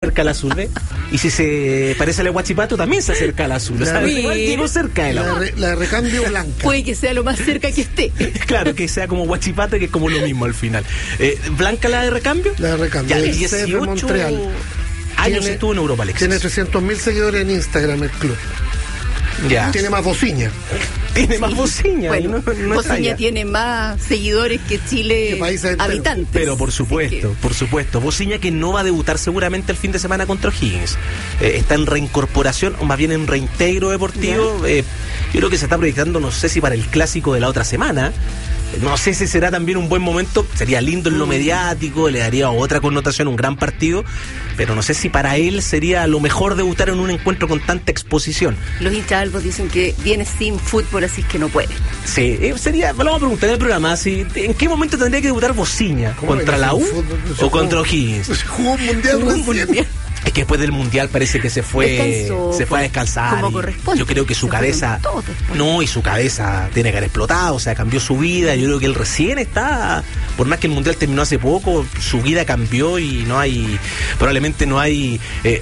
cerca al azul, ¿ves? Y si se parece al Huachipato, también se acerca al azul. O sea, igual llegó cerca del agua. La de recambio blanca. Puede que sea lo más cerca que esté. Claro, que sea como Huachipato, que es como lo mismo al final. ¿Blanca la de recambio? La de recambio. Ya, El 18 de Montreal. años estuvo en Europa, Alexis. Tiene 300.000 seguidores en Instagram el club. Ya. Tiene más bociña. Tiene más bociña. Bueno, Bociña tiene más seguidores que Chile habitantes. Pero por supuesto, por supuesto. Bociña que no va a debutar seguramente el fin de semana contra O'Higgins. Está en reincorporación, o más bien en reintegro deportivo. Yo creo que se está proyectando, no sé si para el clásico de la otra semana. No sé si será también un buen momento, sería lindo en lo mediático, le daría otra connotación, un gran partido, pero no sé si para él sería lo mejor debutar en un encuentro con tanta exposición. Los hinchas albos dicen que viene sin fútbol, así que no puede. Sí, sería, lo vamos a preguntar en el programa, ¿en qué momento tendría que debutar Bociña? ¿Contra la U o contra O'Higgins? Jugó un mundial. Es que después del mundial parece que se fue a descansar. Como corresponde. Yo creo que su cabeza. Y su cabeza tiene que haber explotado, o sea, cambió su vida. Yo creo que él recién está. Por más que el mundial terminó hace poco, su vida cambió y probablemente no hay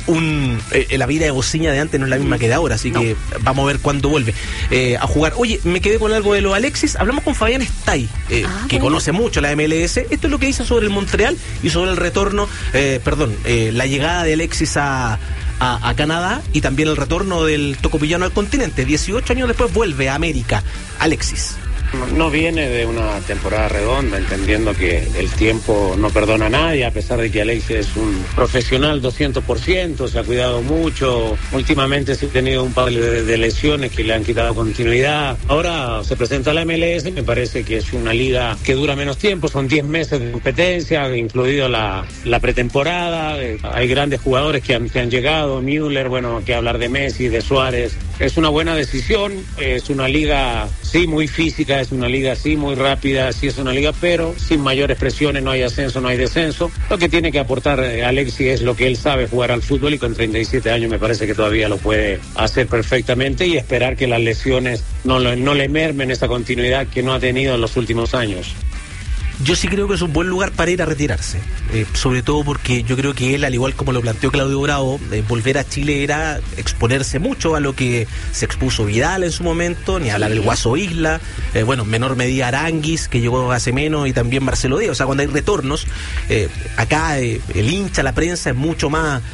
la vida de Bociña de antes no es la misma que de ahora, así que vamos a ver cuándo vuelve a jugar. Oye, me quedé con algo de lo Alexis. Hablamos con Fabián Stay, que conoce mucho la MLS. Esto es lo que dice sobre el Montreal y sobre el retorno, la llegada de Alexis a Canadá y también el retorno del tocopillano al continente. 18 años después vuelve a América. Alexis. No viene de una temporada redonda, entendiendo que el tiempo no perdona a nadie, a pesar de que Alexis es un profesional 200%, se ha cuidado mucho. Últimamente se ha tenido un par de lesiones que le han quitado continuidad. Ahora se presenta la MLS, me parece que es una liga que dura menos tiempo, son 10 meses de competencia, incluido la pretemporada. Hay grandes jugadores que han llegado, Müller, que hablar de Messi, de Suárez. Es una buena decisión, es una liga, sí, muy física, es una liga, sí, muy rápida, sí es una liga, pero sin mayores presiones, no hay ascenso, no hay descenso. Lo que tiene que aportar Alexis es lo que él sabe, jugar al fútbol, y con 37 años me parece que todavía lo puede hacer perfectamente, y esperar que las lesiones no le mermen esa continuidad que no ha tenido en los últimos años. Yo sí creo que es un buen lugar para ir a retirarse, sobre todo porque yo creo que él, al igual como lo planteó Claudio Bravo, volver a Chile era exponerse mucho a lo que se expuso Vidal en su momento, ni hablar del Guaso Isla, menor medida Aranguis, que llegó hace menos, y también Marcelo Díaz. O sea, cuando hay retornos, acá el hincha, la prensa es mucho más,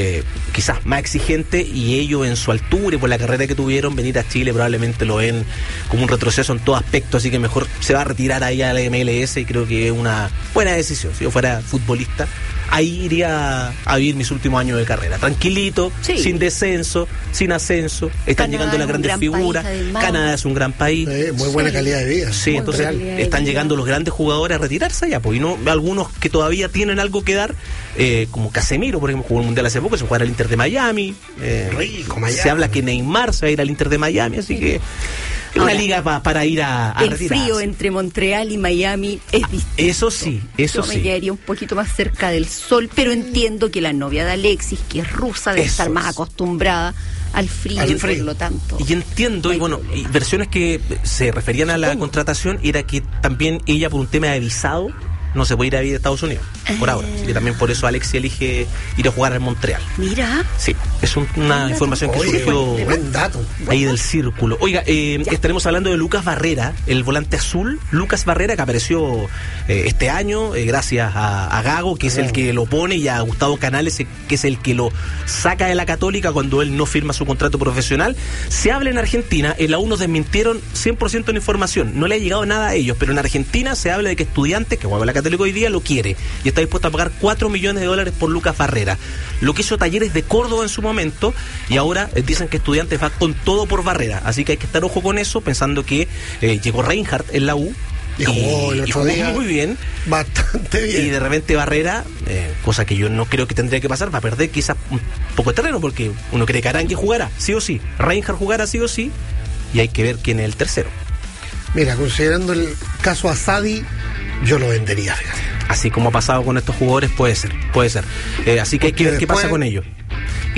quizás más exigente, y ellos en su altura y por la carrera que tuvieron, venir a Chile probablemente lo ven como un retroceso en todo aspecto, así que mejor se va a retirar ahí a la MLS, y creo que es una buena decisión. Si yo fuera futbolista, ahí iría a vivir mis últimos años de carrera, tranquilito, sin descenso, sin ascenso. Están llegando las grandes figuras. Canadá es un gran país, muy buena calidad de vida. Sí, entonces están llegando los grandes jugadores a retirarse allá, pues, y no algunos que todavía tienen algo que dar, como Casemiro, por ejemplo, jugó el mundial hace poco, se juega al Inter de Miami. Rico, Miami. Se habla que Neymar se va a ir al Inter de Miami, así que es una liga para ir a retirarse. El frío entre Montreal y Miami es distinto. Eso sí. Yo me quedaría un poquito más cerca del sol, pero entiendo que la novia de Alexis, que es rusa, debe estar más acostumbrada al frío, por lo tanto. Y entiendo, y versiones que se referían a la contratación, era que también ella, por un tema de visado, no se puede ir a vivir a Estados Unidos, por ahora. Y también por eso Alexis elige ir a jugar al Montreal. Mira. Sí, es una información que surgió buen dato. Ahí del círculo. Oiga, estaremos hablando de Lucas Barrera, el volante azul. Lucas Barrera, que apareció este año, gracias a Gago, que es el que lo pone, y a Gustavo Canales, que es el que lo saca de la Católica cuando él no firma su contrato profesional. Se habla en Argentina, en la U nos desmintieron 100% de la información, no le ha llegado nada a ellos, pero en Argentina se habla de que Estudiantes, que juega la Católica hoy día, lo quiere y está dispuesto a pagar $4 millones por Lucas Barrera, lo que hizo Talleres de Córdoba en su momento, y ahora dicen que Estudiantes va con todo por Barrera, así que hay que estar ojo con eso, pensando que llegó Reinhardt en la U y jugó el otro día muy bien, bastante bien, y de repente Barrera, cosa que yo no creo que tendría que pasar, va a perder quizás un poco de terreno, porque uno cree que Arangui jugará sí o sí, Reinhardt jugará sí o sí, y hay que ver quién es el tercero. Mira, considerando el caso Asadi, yo lo vendería, fíjate. Así como ha pasado con estos jugadores, puede ser. Así que hay que ver qué pasa con ellos.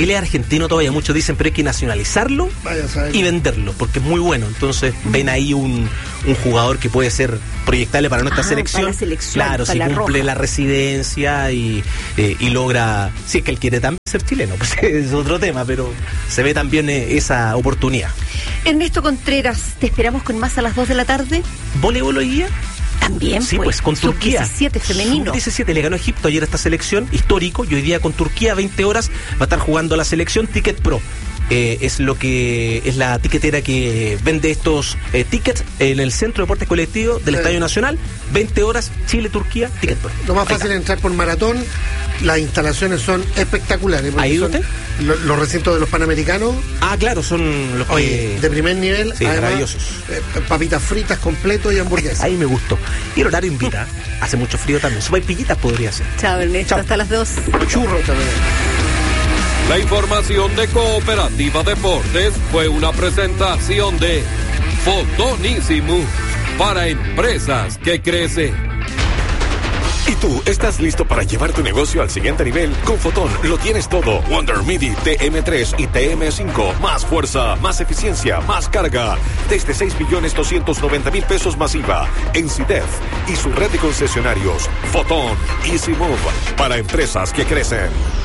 Él es argentino todavía, muchos dicen, pero hay que nacionalizarlo y venderlo, porque es muy bueno. Entonces ven ahí un jugador que puede ser proyectable para nuestra selección. Para la selección. Claro, si cumple roja. la residencia y logra, si es que él quiere también ser chileno, pues es otro tema, pero se ve también esa oportunidad. Ernesto Contreras, te esperamos con más a las 2 de la tarde. ¿Voleibol hoy día? También, sí, pues con Turquía. Sub-17 femenino. Sub-17 le ganó a Egipto ayer a esta selección, histórico, y hoy día con Turquía, 20 horas, va a estar jugando la selección Ticket Pro. Es la tiquetera que vende estos tickets en el Centro de Deportes Colectivos del Estadio Nacional. 20 horas, Chile-Turquía, Ticket Pro. Lo más fácil es entrar por Maratón. Las instalaciones son espectaculares. ¿Ha ido usted? Los recintos de los Panamericanos. Ah, claro, son los de primer nivel. Sí, además, maravillosos. Papitas fritas completo y hamburguesas. Ahí me gustó. Y el horario invita. Hace mucho frío también. Sopaipillitas podría ser. Chao, Ernesto. Hasta las 2. Churros también. La información de Cooperativa Deportes fue una presentación de Fotonísimo para empresas que crecen. ¿Y tú estás listo para llevar tu negocio al siguiente nivel? Con Fotón lo tienes todo. Wonder MIDI TM3 y TM5. Más fuerza, más eficiencia, más carga. Desde 6.290.000 pesos masiva. En CIDEF y su red de concesionarios. Fotón Easy Move para empresas que crecen.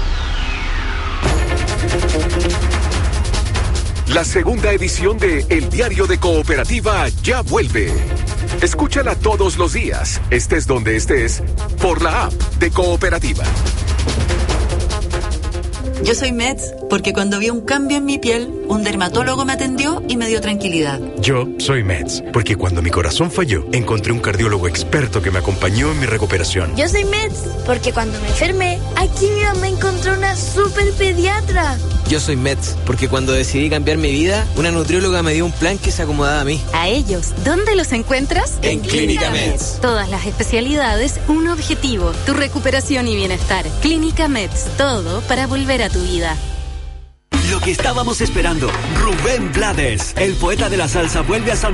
La segunda edición de El Diario de Cooperativa ya vuelve. Escúchala todos los días, estés donde estés, por la app de Cooperativa. Yo soy Meds porque cuando vi un cambio en mi piel, un dermatólogo me atendió y me dio tranquilidad. Yo soy Meds porque cuando mi corazón falló, encontré un cardiólogo experto que me acompañó en mi recuperación. Yo soy Meds porque cuando me enfermé, aquí mi mamá encontró una super pediatra. Yo soy Meds porque cuando decidí cambiar mi vida, una nutrióloga me dio un plan que se acomodaba a mí. A ellos, ¿dónde los encuentras? En Clínica Meds. Todas las especialidades, un objetivo, tu recuperación y bienestar. Clínica Meds, todo para volver a tu vida. Lo que estábamos esperando, Rubén Blades, el poeta de la salsa, vuelve a San